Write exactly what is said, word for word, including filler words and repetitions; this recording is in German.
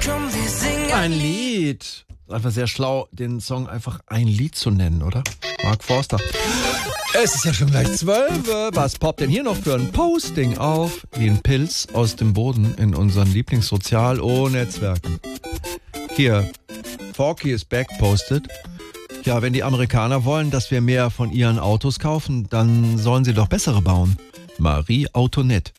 komm, wir singen Ein Lied. Einfach sehr schlau, den Song einfach ein Lied zu nennen, oder? Mark Forster. Es ist ja schon gleich zwölf. Was poppt denn hier noch für ein Posting auf? Wie ein Pilz aus dem Boden in unseren Lieblingssozial-O-Netzwerken. Hier, Forky is back postet. Ja, wenn die Amerikaner wollen, dass wir mehr von ihren Autos kaufen, dann sollen sie doch bessere bauen. Marie Autonet.